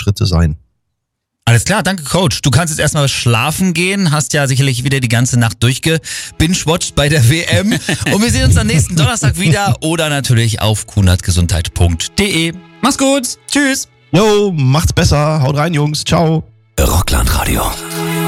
Schritte sein. Alles klar, danke Coach. Du kannst jetzt erstmal schlafen gehen, hast ja sicherlich wieder die ganze Nacht durchgebingewatcht bei der WM und wir sehen uns am nächsten Donnerstag wieder oder natürlich auf kunatgesundheit.de. Mach's gut, tschüss. Jo, macht's besser, haut rein Jungs, ciao. Rockland Radio.